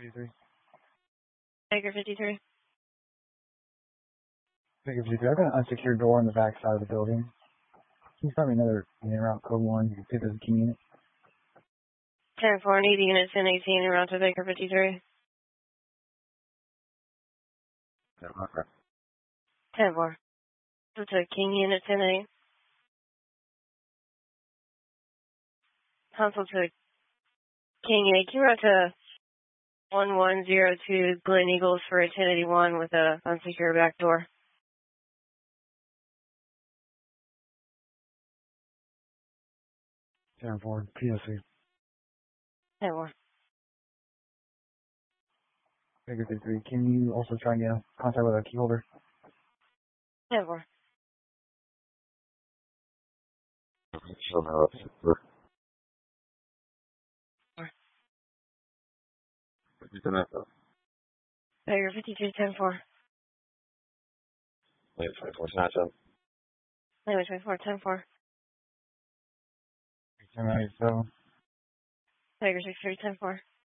53. Baker 53. Baker 53. I've got an unsecured door on the back side of the building. Can you find me another unit route code 1? You can fit as a key unit. 10-4, need units in 18 around to Baker 53. 10-4. So to King unit 10-8. Console to King 8. Can you route to 1102 Glen Eagles for a 1081 with a unsecured back door? 10-4, POC. 10-4. Baker 53. Can you also try and get in contact with a key holder? 10-4. Baker 53, 10-4. Wait, 24, Snatch up. Anyway, 24, 10-4. 10-8, so. Baker 63, 10-4.